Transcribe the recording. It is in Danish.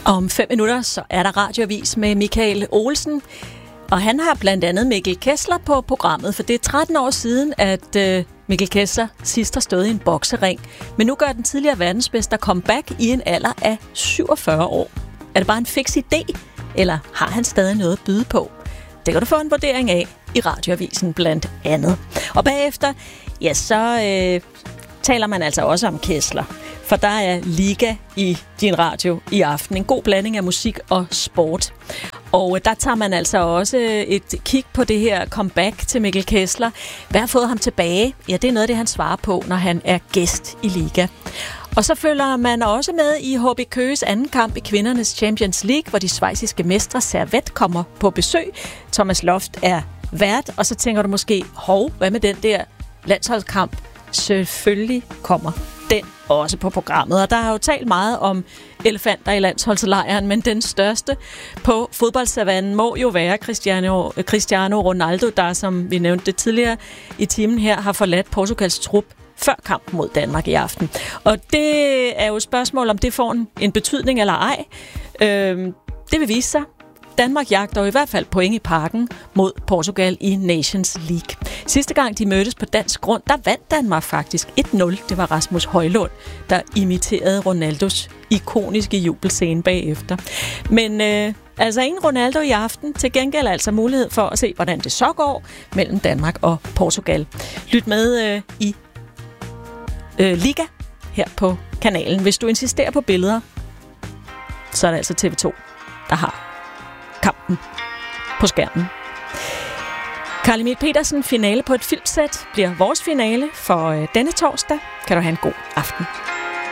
Om 5 minutter, så er der radioavis med Michael Olsen. Og han har blandt andet Mikkel Kessler på programmet, for det er 13 år siden, at Mikkel Kessler sidst har stået i en boksering. Men nu gør den tidligere verdensmester comeback i en alder af 47 år. Er det bare en fiks idé, eller har han stadig noget at byde på? Det kan du få en vurdering af i radioavisen blandt andet. Og bagefter, ja, så taler man altså også om Kessler. For der er liga i din radio i aften. En god blanding af musik og sport. Og der tager man altså også et kig på det her comeback til Mikkel Kessler. Hvad har fået ham tilbage? Ja, det er noget af det, han svarer på, når han er gæst i liga. Og så følger man også med i HB Køges anden kamp i kvindernes Champions League, hvor de schweiziske mestre Servette kommer på besøg. Thomas Loft er vært, og så tænker du måske, hvad med den der landsholdskamp? Selvfølgelig kommer den også på programmet. Og der har jo talt meget om elefanter i landsholdslejren, men den største på fodboldsavannen må jo være Cristiano Ronaldo, der, som vi nævnte det tidligere i timen her, har forladt Portugals trup før kampen mod Danmark i aften. Og det er jo et spørgsmål, om det får en betydning eller ej. Det vil vise sig. Danmark jagter i hvert fald point i Parken mod Portugal i Nations League. Sidste gang de mødtes på dansk grund, der vandt Danmark faktisk 1-0. Det var Rasmus Højlund, der imiterede Ronaldos ikoniske jubelscene bagefter. Men altså ingen Ronaldo i aften. Til gengæld altså mulighed for at se, hvordan det så går mellem Danmark og Portugal. Lyt med i Liga her på kanalen. Hvis du insisterer på billeder, så er det altså TV2, der har kampen på skærmen. Carl Emil Petersen, finale på et filmsæt, bliver vores finale for denne torsdag. Kan du have en god aften.